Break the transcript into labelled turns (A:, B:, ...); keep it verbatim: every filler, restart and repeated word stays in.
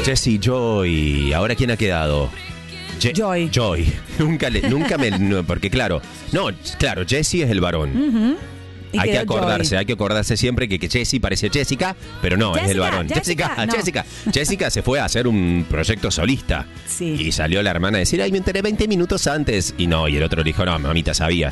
A: Jessie Joy. ¿Ahora quién ha quedado? Je-
B: Joy.
A: Joy. Nunca, le, nunca me... no, porque claro, no, claro, Jessie es el varón.
B: Uh-huh. Y
A: Hay que
B: quedó
A: acordarse,
B: Joy.
A: hay que acordarse siempre que, que Jessie parece Jessica, pero no, es el
B: Jessica,
A: varón.
B: Jessica,
A: Jessica,
B: no.
A: Jessica, Jessica se fue a hacer un proyecto solista.
B: Sí.
A: Y salió la hermana a decir, ay, me enteré veinte minutos antes. Y no, y el otro le dijo, no, mamita, sabía.